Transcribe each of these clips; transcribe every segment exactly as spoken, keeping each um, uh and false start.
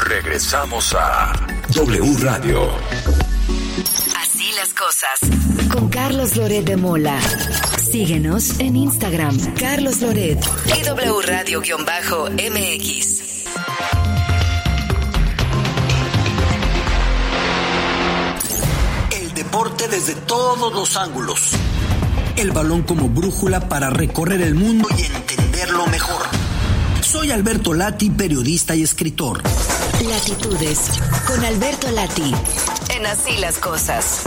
Regresamos a W Radio. Así las cosas. Con Carlos Loret de Mola. Síguenos en Instagram, Carlos Loret y W Radio-M X. El deporte desde todos los ángulos. El balón como brújula para recorrer el mundo y entenderlo mejor. Soy Alberto Lati, periodista y escritor. Latitudes, con Alberto Lati, en Así las cosas.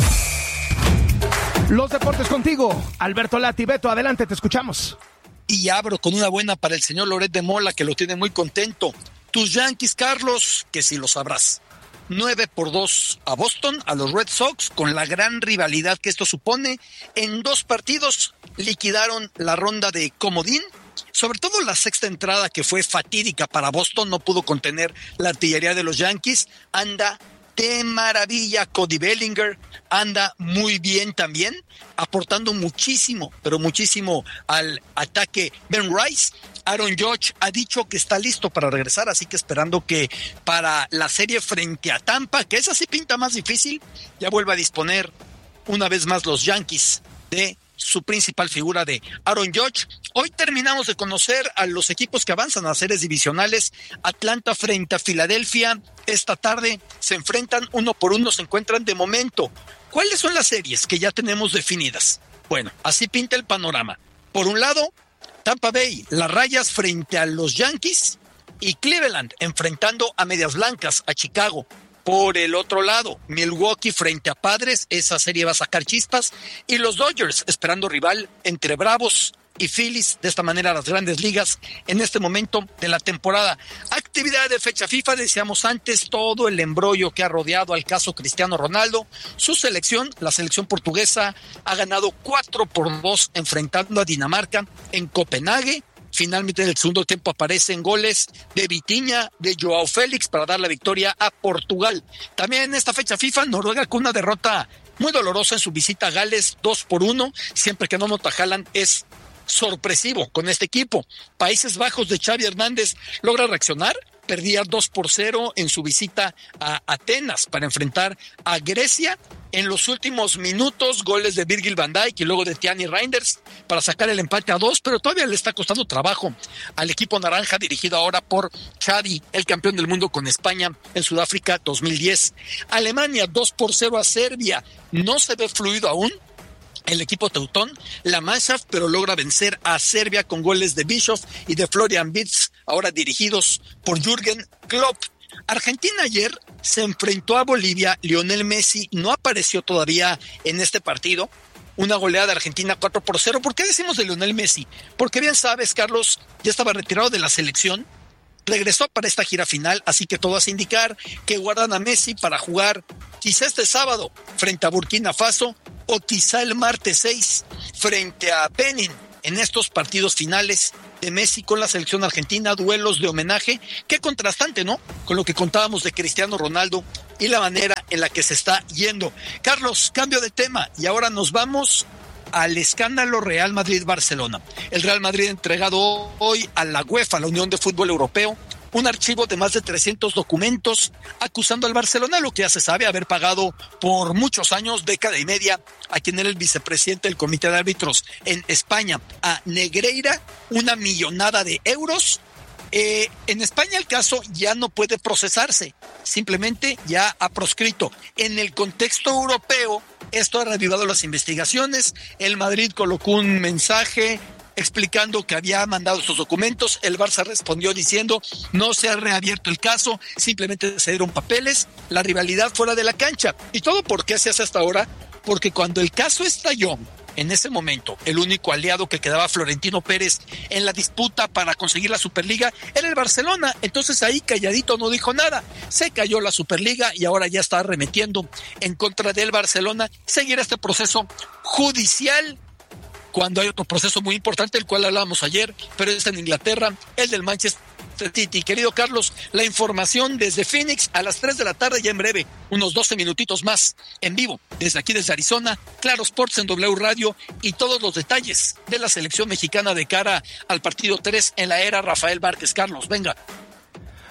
Los deportes contigo, Alberto Lati. Beto, adelante, te escuchamos. Y abro con una buena para el señor Loret de Mola, que lo tiene muy contento. Tus Yankees, Carlos, que sí lo sabrás. nueve por dos a Boston, a los Red Sox, con la gran rivalidad que esto supone. En dos partidos liquidaron la ronda de comodín. Sobre todo la sexta entrada, que fue fatídica para Boston, no pudo contener la artillería de los Yankees. Anda de maravilla Cody Bellinger, anda muy bien también, aportando muchísimo, pero muchísimo al ataque Ben Rice. Aaron Judge ha dicho que está listo para regresar, así que esperando que para la serie frente a Tampa, que esa sí pinta más difícil, ya vuelva a disponer una vez más los Yankees de su principal figura, de Aaron Judge. Hoy terminamos de conocer a los equipos que avanzan a series divisionales. Atlanta frente a Filadelfia. Esta tarde se enfrentan uno por uno, se encuentran de momento. ¿Cuáles son las series que ya tenemos definidas? Bueno, así pinta el panorama. Por un lado, Tampa Bay, las Rayas frente a los Yankees, y Cleveland enfrentando a Medias Blancas, a Chicago. Por el otro lado, Milwaukee frente a Padres, esa serie va a sacar chispas, y los Dodgers esperando rival entre Bravos y Phillies. De esta manera las grandes ligas en este momento de la temporada. Actividad de fecha FIFA, decíamos antes, todo el embrollo que ha rodeado al caso Cristiano Ronaldo. Su selección, la selección portuguesa, ha ganado cuatro por dos enfrentando a Dinamarca en Copenhague. Finalmente en el segundo tiempo aparecen goles de Vitinha, de Joao Félix para dar la victoria a Portugal. También en esta fecha FIFA, Noruega con una derrota muy dolorosa en su visita a Gales, dos por uno. Siempre que no nota Haaland es sorpresivo con este equipo. Países Bajos de Xavi Hernández logra reaccionar, perdía dos por cero en su visita a Atenas para enfrentar a Grecia. En los últimos minutos, goles de Virgil van Dijk y luego de Tierney Reinders para sacar el empate a dos, pero todavía le está costando trabajo al equipo naranja, dirigido ahora por Xavi, el campeón del mundo con España en Sudáfrica dos mil diez. Alemania dos por cero a Serbia. No se ve fluido aún el equipo teutón, la Mannschaft, pero logra vencer a Serbia con goles de Bischoff y de Florian Wirtz, ahora dirigidos por Jürgen Klopp. Argentina ayer se enfrentó a Bolivia. Lionel Messi no apareció todavía en este partido. Una goleada de Argentina cuatro por cero. ¿Por qué decimos de Lionel Messi? Porque bien sabes, Carlos, ya estaba retirado de la selección, regresó para esta gira final, así que todo hace indicar que guardan a Messi para jugar quizá este sábado frente a Burkina Faso, o quizá el martes seis frente a Benin, en estos partidos finales de Messi con la selección argentina. Duelos de homenaje, qué contrastante, ¿no?, con lo que contábamos de Cristiano Ronaldo y la manera en la que se está yendo. Carlos, cambio de tema y ahora nos vamos al escándalo Real Madrid-Barcelona. El Real Madrid ha entregado hoy a la UEFA, la Unión de Fútbol Europeo, un archivo de más de trescientos documentos acusando al Barcelona, lo que ya se sabe, haber pagado por muchos años, década y media, a quien era el vicepresidente del Comité de Árbitros en España, a Negreira, una millonada de euros. Eh, en España el caso ya no puede procesarse, simplemente ya ha proscrito. En el contexto europeo, esto ha reavivado las investigaciones. El Madrid colocó un mensaje explicando que había mandado estos documentos. El Barça respondió diciendo: no se ha reabierto el caso, simplemente se dieron papeles, la rivalidad fuera de la cancha. ¿Y todo por qué se hace hasta ahora? Porque cuando el caso estalló, en ese momento, el único aliado que quedaba, Florentino Pérez, en la disputa para conseguir la Superliga era el Barcelona. Entonces ahí calladito no dijo nada. Se cayó la Superliga y ahora ya está arremetiendo en contra del Barcelona. Seguir este proceso judicial, cuando hay otro proceso muy importante, el cual hablábamos ayer, pero es en Inglaterra, el del Manchester City. Querido Carlos, la información desde Phoenix a las tres de la tarde, ya en breve, unos doce minutitos más, en vivo, desde aquí, desde Arizona, Claro Sports en W Radio, y todos los detalles de la selección mexicana de cara al partido tres en la era Rafael Márquez. Carlos, venga.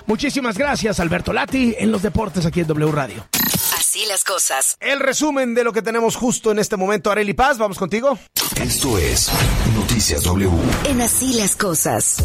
Muchísimas gracias, Alberto Lati, en los deportes aquí en W Radio. Así las cosas. El resumen de lo que tenemos justo en este momento. Arely Paz, vamos contigo. Esto es Noticias W. En Así las cosas.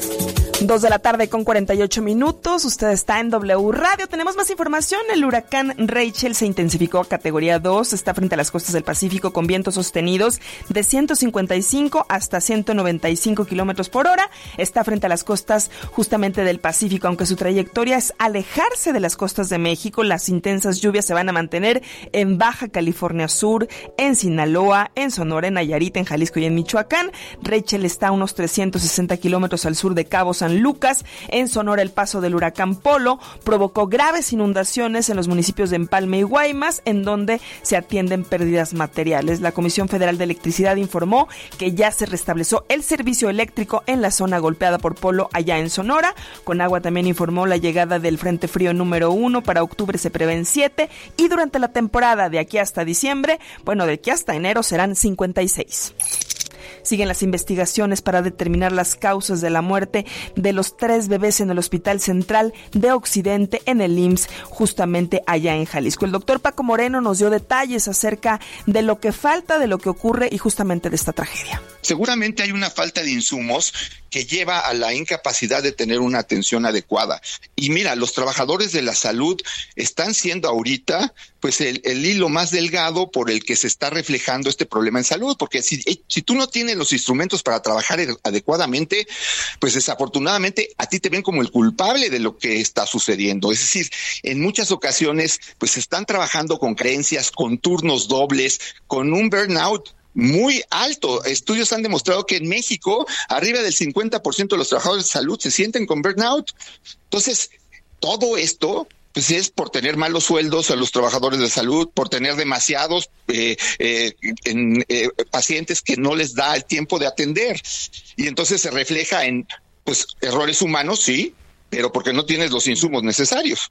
Dos de la tarde con cuarenta y ocho minutos. Usted está en W Radio. Tenemos más información. El huracán Rachel se intensificó a categoría dos. Está frente a las costas del Pacífico con vientos sostenidos de ciento cincuenta y cinco hasta ciento noventa y cinco kilómetros por hora. Está frente a las costas justamente del Pacífico, aunque su trayectoria es alejarse de las costas de México. Las intensas lluvias se van a mantener en Baja California Sur, en Sinaloa, en Sonora, en Nayarit, en Jalisco y en Michoacán. Rachel está a unos trescientos sesenta kilómetros al sur de Cabo San Lucas. En Sonora, el paso del huracán Polo provocó graves inundaciones en los municipios de Empalme y Guaymas, en donde se atienden pérdidas materiales. La Comisión Federal de Electricidad informó que ya se restableció el servicio eléctrico en la zona golpeada por Polo allá en Sonora. Conagua también informó la llegada del Frente Frío número uno. Para octubre se prevén siete y durante la temporada de aquí hasta diciembre, bueno, de aquí hasta enero serán cincuenta y seis. Siguen las investigaciones para determinar las causas de la muerte de los tres bebés en el Hospital Central de Occidente en el I M S S, justamente allá en Jalisco. El doctor Paco Moreno nos dio detalles acerca de lo que falta, de lo que ocurre y justamente de esta tragedia. Seguramente hay una falta de insumos que lleva a la incapacidad de tener una atención adecuada. Y mira, los trabajadores de la salud están siendo ahorita pues el, el hilo más delgado por el que se está reflejando este problema en salud, porque si, si tú no tienes los instrumentos para trabajar adecuadamente, pues desafortunadamente a ti te ven como el culpable de lo que está sucediendo. Es decir, en muchas ocasiones pues están trabajando con creencias, con turnos dobles, con un burnout muy alto. Estudios han demostrado que en México arriba del cincuenta por ciento de los trabajadores de salud se sienten con burnout. Entonces, todo esto pues es por tener malos sueldos a los trabajadores de salud, por tener demasiados eh, eh, en, eh, pacientes que no les da el tiempo de atender. Y entonces se refleja en pues errores humanos, sí, pero porque no tienes los insumos necesarios.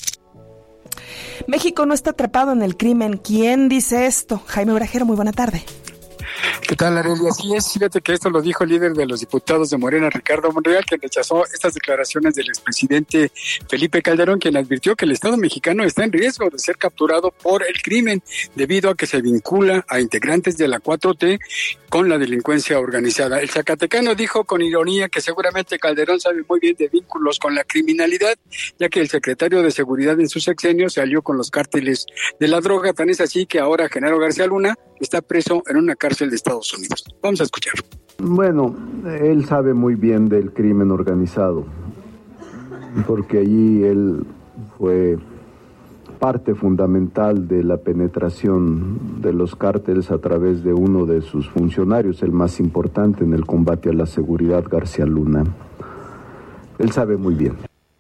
México no está atrapado en el crimen. ¿Quién dice esto? Jaime Brajero, muy buena tarde. ¿Qué tal, Arely? Así es, fíjate que esto lo dijo el líder de los diputados de Morena, Ricardo Monreal, quien rechazó estas declaraciones del expresidente Felipe Calderón, quien advirtió que el Estado mexicano está en riesgo de ser capturado por el crimen, debido a que se vincula a integrantes de la cuatro T con la delincuencia organizada. El zacatecano dijo con ironía que seguramente Calderón sabe muy bien de vínculos con la criminalidad, ya que el secretario de Seguridad en su sexenio se alió con los cárteles de la droga. Tan es así que ahora Genaro García Luna está preso en una cárcel de Estados Unidos. Vamos a escuchar. Bueno, él sabe muy bien del crimen organizado, porque allí él fue parte fundamental de la penetración de los cárteles a través de uno de sus funcionarios, el más importante en el combate a la seguridad, García Luna. Él sabe muy bien.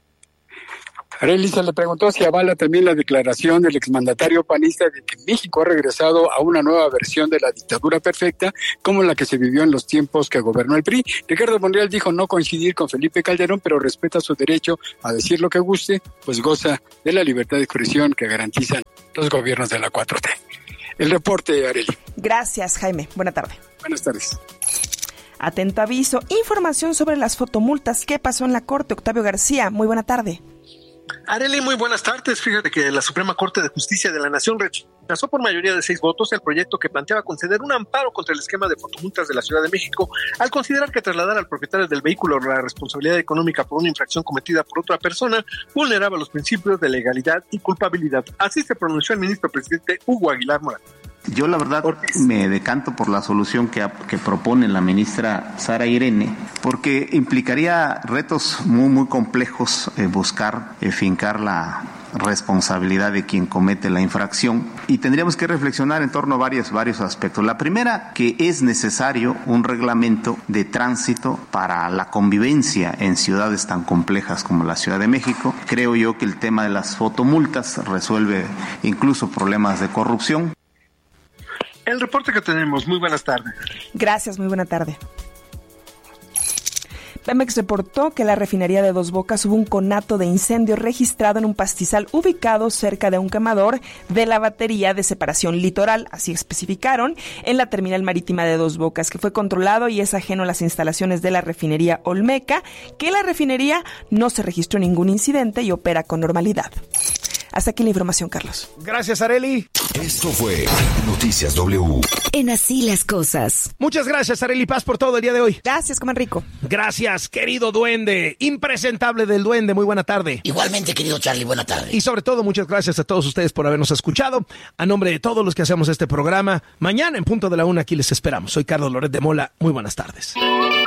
Arely, se le preguntó si avala también la declaración del exmandatario panista de que México ha regresado a una nueva versión de la dictadura perfecta, como la que se vivió en los tiempos que gobernó el P R I. Ricardo Monreal dijo no coincidir con Felipe Calderón, pero respeta su derecho a decir lo que guste, pues goza de la libertad de expresión que garantizan los gobiernos de la cuatro T. El reporte, Arely. Gracias, Jaime. Buena tarde. Buenas tardes. Atento aviso. Información sobre las fotomultas. ¿Qué pasó en la Corte? Octavio García. Muy buena tarde. Arely, muy buenas tardes. Fíjate que la Suprema Corte de Justicia de la Nación rechazó por mayoría de seis votos el proyecto que planteaba conceder un amparo contra el esquema de fotomultas de la Ciudad de México, al considerar que trasladar al propietario del vehículo la responsabilidad económica por una infracción cometida por otra persona vulneraba los principios de legalidad y culpabilidad. Así se pronunció el ministro presidente Hugo Aguilar Morán. Yo la verdad me decanto por la solución que, que propone la ministra Sara Irene, porque implicaría retos muy muy complejos, eh, buscar eh, fincar la responsabilidad de quien comete la infracción, y tendríamos que reflexionar en torno a varios, varios aspectos. La primera, que es necesario un reglamento de tránsito para la convivencia en ciudades tan complejas como la Ciudad de México. Creo yo que el tema de las fotomultas resuelve incluso problemas de corrupción. El reporte que tenemos. Muy buenas tardes. Gracias, muy buena tarde. Pemex reportó que la refinería de Dos Bocas hubo un conato de incendio registrado en un pastizal ubicado cerca de un quemador de la batería de separación litoral, así especificaron, en la terminal marítima de Dos Bocas, que fue controlado y es ajeno a las instalaciones de la refinería Olmeca, que la refinería no se registró ningún incidente y opera con normalidad. Hasta aquí la información, Carlos. Gracias, Arely. Esto fue Noticias W. En Así las Cosas. Muchas gracias, Arely Paz, por todo el día de hoy. Gracias, coman rico. Gracias, querido duende, impresentable del duende, muy buena tarde. Igualmente, querido Charlie, buena tarde. Y sobre todo, muchas gracias a todos ustedes por habernos escuchado. A nombre de todos los que hacemos este programa, mañana en punto de la una aquí les esperamos. Soy Carlos Loret de Mola, muy buenas tardes.